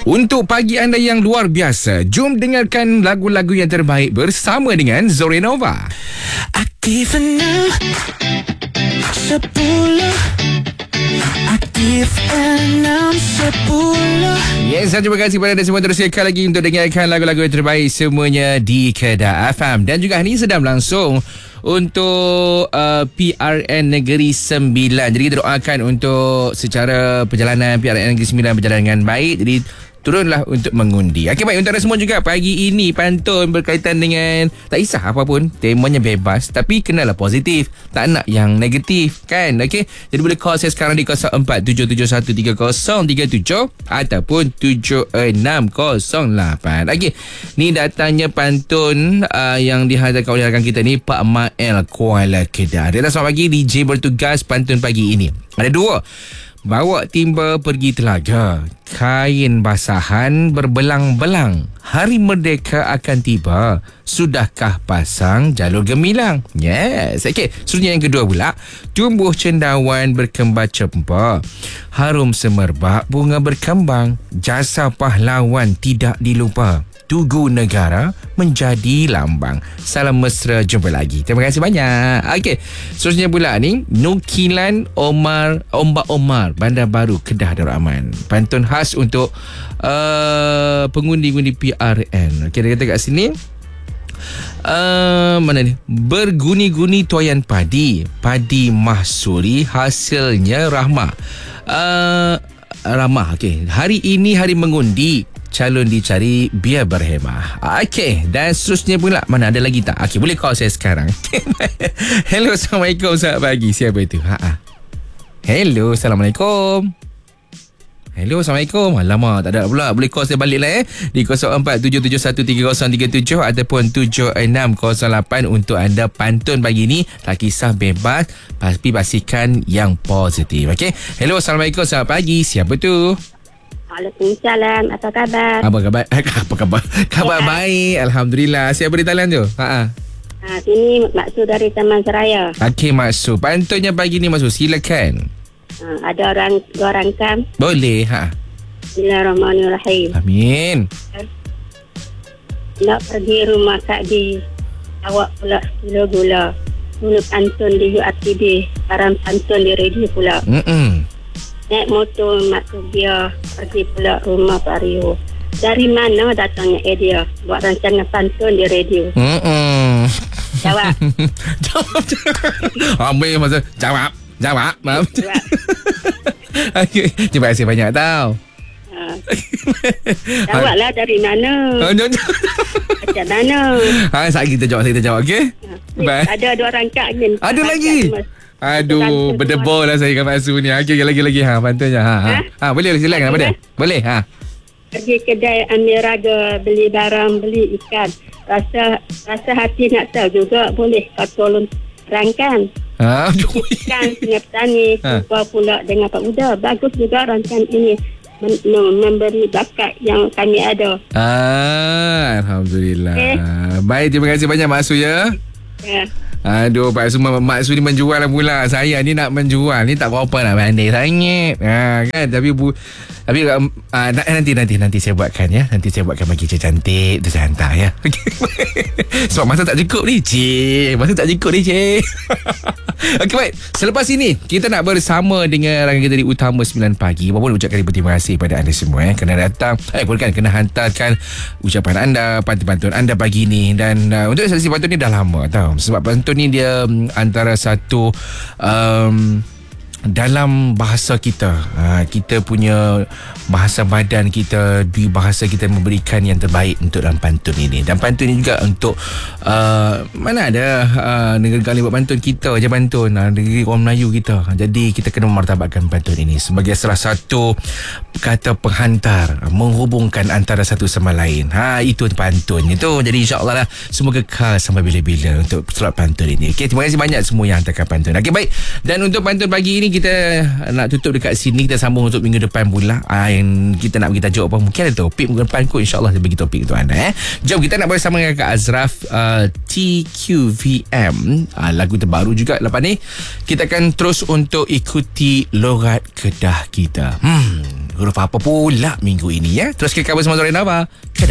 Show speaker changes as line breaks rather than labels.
Untuk pagi anda yang luar biasa, jom dengarkan lagu-lagu yang terbaik bersama dengan Zorenova.
Aktif 6 10. Aktif 6 10.
Yes, terima kasih kepada anda semua. Terus sekali lagi untuk dengarkan lagu-lagu yang terbaik semuanya di Kedah FM. Dan juga hari ini sedang langsung untuk PRN Negeri Sembilan. Jadi kita doakan untuk secara perjalanan PRN Negeri Sembilan berjalan dengan baik. Jadi turunlah untuk mengundi. Okey, baik, untuk anda semua juga pagi ini pantun berkaitan dengan tak kisah apa pun, temanya bebas tapi kenalah positif, tak nak yang negatif kan. Okey, jadi boleh call saya sekarang di 0477130337 ataupun 7608. Okey, ni datangnya pantun yang dihadirkan oleh rakan kita ni, Pak Mael Kuala Kedah. Dia dah selamat pagi, DJ bertugas pantun pagi ini. Ada dua. Bawa timba pergi telaga, kain basahan berbelang-belang, hari merdeka akan tiba, sudahkah pasang jalur gemilang? Yes. Okey, seterusnya yang kedua pula, tumbuh cendawan berkembar cempa, harum semerbak bunga berkembang, jasa pahlawan tidak dilupa, Tugu negara menjadi lambang. Salam mesra, jumpa lagi. Terima kasih banyak. Okey, seterusnya pula ni, nukilan Ombak Omar, Bandar Baru, Kedah Darul Aman. Pantun khas untuk pengundi-undi PRN. Okey, dia kata kat sini, mana ni? Berguni-guni toyan padi, padi mahsuri, hasilnya rahmah. Ramah. Okey, hari ini hari mengundi, calon dicari biar berhemah. Okey, dan seterusnya pula, mana ada lagi tak? Okey, boleh call saya sekarang. Hello, Assalamualaikum, selamat pagi. Siapa itu? Hello, Assalamualaikum. Hello, Assalamualaikum. Alamak, tak ada pula. Boleh call saya balik lah di 0477130337 ataupun 7608 untuk anda pantun pagi ni. Tak kisah, bebas, tapi pastikan yang positif. Okey. Hello, Assalamualaikum, selamat pagi. Siapa tu?
Waalaikumsalam. Apa khabar?
Apa khabar? Apa khabar? Khabar baik, alhamdulillah. Siapa di talian tu?
Sini Maksud dari Taman Seraya.
Okey, Maksud. Pantunnya pagi ni, Maksud, silakan.
Ada orang dua rangkam.
Boleh,
Bismillahirrahmanirrahim.
Amin.
Nak pergi rumah Kak Di, awak pula kilo gula. Dulu pantun di URTB, sekarang pantun di radio pula. Naik motor mak dia, pergi pula rumah Pak Rio. Dari mana datangnya idea buat rancangan pantun di radio? Jawab.
Ambil masa jawab. Maaf. Terima kasih banyak tau.
Jawablah dari mana? Macam mana?
Kita jawab, okey?
Ada dua rangkap ni.
Ada lagi? Aduh, berdebol lah saya dengan Maksud ni. Okey, lagi. Pantunnya. Boleh silakan. Apa dia? Boleh,
Pergi kedai ambil raga, beli barang, beli ikan. Rasa hati nak tahu juga, boleh kau tolong rangkan. Ikan punya petani, jumpa pula dengan Pak Muda. Bagus juga rancangan ini, memberi bakat yang kami ada.
Alhamdulillah. Baik, terima kasih banyak Maksud ya. Aduh, Pak semua Maksud ni menjual lah pula. Saya ni nak menjual ni tak berapa nak pandai sangat. Kan, tapi nanti saya buatkan ya. Nanti saya buatkan bagi cantik, terus hantar ya. Sebab masa tak cukup ni, cik. Okey, baik. Selepas ini kita nak bersama dengan rakan kita di Utama 9 Pagi. Walaupun ucapkan terima kasih kepada anda semua kena datang, kena hantarkan ucapan anda, pantun-pantun anda pagi ni. Dan untuk sesi pantun ni dah lama tau. Sebab pantun ni dia antara satu dalam bahasa kita, kita punya bahasa badan kita, di bahasa kita memberikan yang terbaik untuk dalam pantun ini. Dan pantun ini juga untuk mana ada negeri kali buat pantun, kita je pantun, negeri orang Melayu kita. Jadi kita kena memartabatkan pantun ini sebagai salah satu kata penghantar, menghubungkan antara satu sama lain. Itu pantun itu. Jadi insyaAllah lah semua kekal sampai bila-bila untuk surat pantun ini. Okay, terima kasih banyak semua yang hantarkan pantun. Okay, baik. Dan untuk pantun pagi ini kita nak tutup dekat sini. Kita sambung untuk minggu depan pula. Yang kita nak bagi tajuk apa, mungkin ada topik minggu depan kot, insyaAllah saya bagi topik untuk anda. Jom kita nak bersama dengan Kak Azraf, TQVM, lagu terbaru juga lepas ni. Kita akan terus untuk ikuti logat Kedah kita. Huruf apa pula minggu ini ya? Teruskan kabar semua Zora Nova.